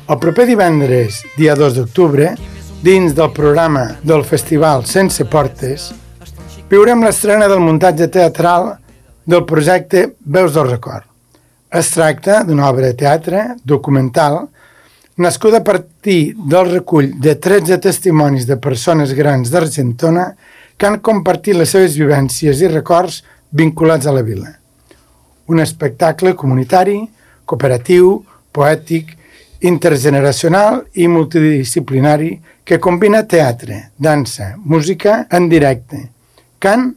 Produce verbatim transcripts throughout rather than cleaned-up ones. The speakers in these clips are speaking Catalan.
El proper divendres, dia dos d'octubre, dins del programa del Festival Sense Portes, viurem l'estrena del muntatge teatral del projecte Veus del Record. Es tracta d'una obra de teatre documental nascuda a partir del recull de tretze testimonis de persones grans d'Argentona que han compartit les seves vivències i records vinculats a la vila. Un espectacle comunitari, cooperatiu, poètic, intergeneracional i multidisciplinari que combina teatre, dansa, música en directe, cant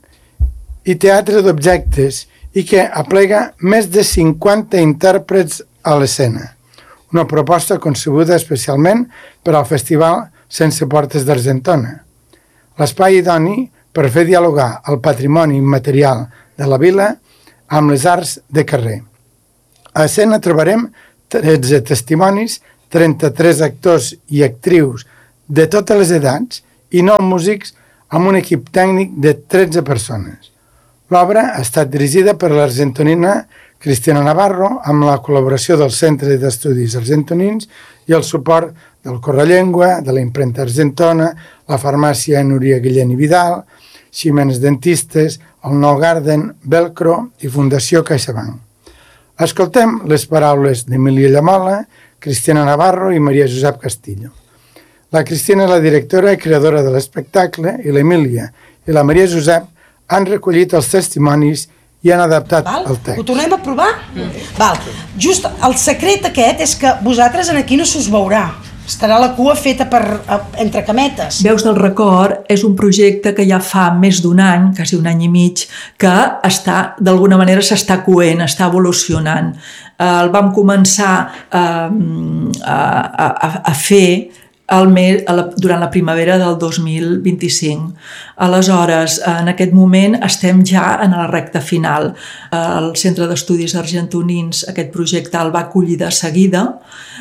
i teatre d'objectes i que aplega més de cinquanta intèrprets a l'escena. Una proposta concebuda especialment per al Festival Sense Portes d'Argentona. L'espai idoni per fer dialogar el patrimoni immaterial de la vila amb les arts de carrer. A escena trobarem tretze testimonis, trenta-tres actors i actrius de totes les edats i nou músics amb un equip tècnic de tretze persones. L'obra ha estat dirigida per l'argentonina Cristina Navarro amb la col·laboració del Centre d'Estudis Argentonins i el suport del Correllengua, de la Impremta Argentona, la farmàcia Núria Guillén i Vidal, Ximenes Dentistes, el Nou Garden, Velcro i Fundació CaixaBank. Escoltem les paraules d'Emília Llamola, Cristina Navarro i Maria Josep Castillo. La Cristina és la directora i creadora de l'espectacle i l'Emília i la Maria Josep han recollit els testimonis i han adaptat Val? el text. Ho tornem a provar? Mm. Val. Just el secret aquest és que vosaltres en aquí no s'us veurà. Estarà la cua feta per, entre cametes. Veus del Record és un projecte que ja fa més d'un any, quasi un any i mig, que està, d'alguna manera s'està coent, està evolucionant. Eh, el vam començar eh, a, a, a fer el mes, a la, durant la primavera del dos mil vint-i-cinc. Aleshores, en aquest moment estem ja en la recta final. El Centre d'Estudis Argentonins aquest projecte el va acollir de seguida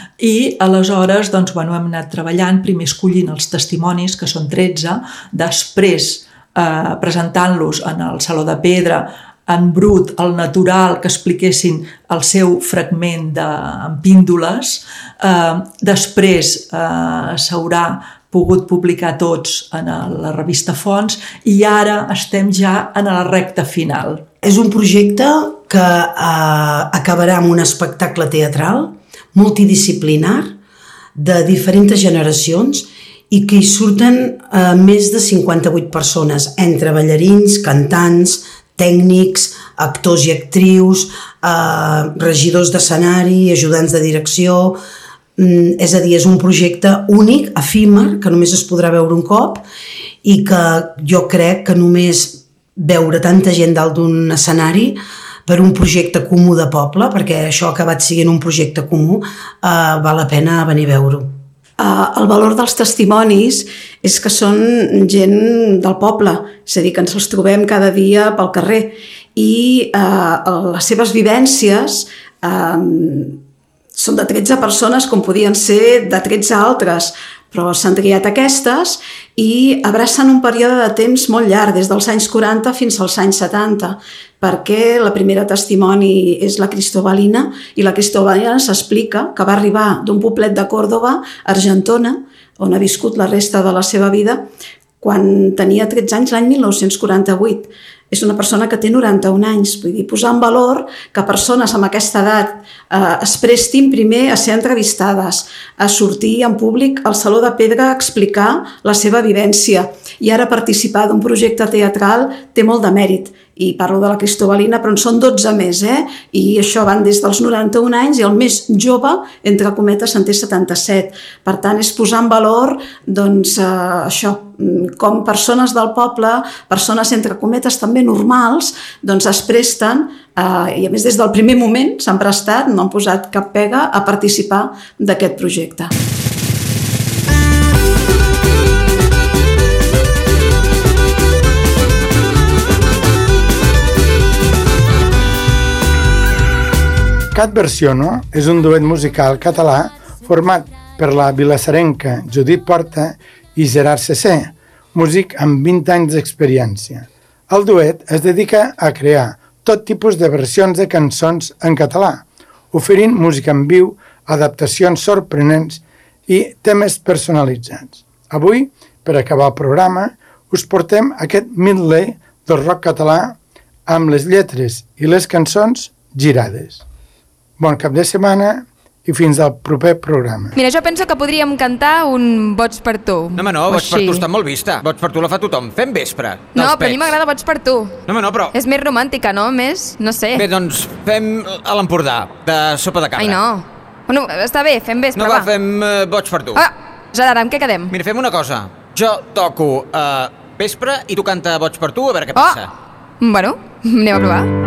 i aleshores doncs, bueno, hem anat treballant, primer escollint els testimonis, que són tretze, després eh, presentant-los en el Saló de Pedra, en brut, al natural, que expliquessin el seu fragment de, en píndoles. Eh, després eh, s'haurà pogut publicar tots en la revista Fonts i ara estem ja en la recta final. És un projecte que eh, acabarà amb un espectacle teatral multidisciplinar de diferents generacions i que hi surten eh, més de cinquanta-vuit persones, entre ballarins, cantants, tècnics, actors i actrius, eh, regidors d'escenari, ajudants de direcció. Mm, és a dir, és un projecte únic, efímer, que només es podrà veure un cop i que jo crec que només veure tanta gent dalt d'un escenari per un projecte comú de poble, perquè això ha acabat sent un projecte comú, eh, val la pena venir a veure-ho. Uh, el valor dels testimonis és que són gent del poble, és a dir, que ens els trobem cada dia pel carrer i uh, les seves vivències uh, són de tretze persones com podien ser de tretze altres, però s'han triat aquestes i abracen un període de temps molt llarg, des dels anys quaranta fins als anys setanta, perquè la primera testimoni és la Cristobalina i la Cristobalina s'explica que va arribar d'un poblet de Còrdova, Argentona, on ha viscut la resta de la seva vida, quan tenia tretze anys, l'any mil nou-cents quaranta-vuit. És una persona que té noranta-un anys, vull dir, posar en valor que persones amb aquesta edat eh, es prestin primer a ser entrevistades, a sortir en públic al Saló de Pedra a explicar la seva vivència i ara participar d'un projecte teatral té molt de mèrit. I parlo de la Cristobalina, però en són dotze més, eh? I això van des dels noranta-un anys i el més jove, entre cometes, en té setanta-set. Per tant, és posar en valor, doncs, eh, això, com persones del poble, persones, entre cometes, també normals, doncs es presten, eh, i a més des del primer moment s'han prestat, no han posat cap pega, a participar d'aquest projecte. Cat Versiono és un duet musical català format per la vilassarenca Judit Porta i Gerard Cessé, músic amb vint anys d'experiència. El duet es dedica a crear tot tipus de versions de cançons en català, oferint música en viu adaptacions sorprenents i temes personalitzats. Avui, per acabar el programa, us portem aquest medley del rock català amb les lletres i les cançons girades. Bon cap de setmana i fins al proper programa. Mira, jo penso que podríem cantar un Boig per tu. No, home, no, Boig per tu està molt vista. Boig per tu la fa tothom. Fem vespre. No, però a mi m'agrada Boig per tu. No, home, no, però... És més romàntica, no? Més, no sé. Bé, doncs fem a l'Empordà, de sopa de cabra. Ai, no. Bueno, està bé, fem vespre, no, va. No, va, fem uh, Boig per tu. Ah, Gerard, amb què quedem? Mira, fem una cosa. Jo toco uh, vespre i tu canta Boig per tu, a veure què passa. Oh, bueno, anem a provar.